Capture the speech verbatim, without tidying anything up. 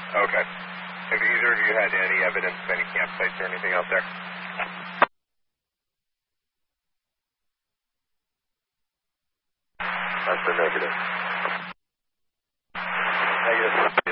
Okay. Have either of you had any evidence of any campsites or anything out there? That's a negative. Negative.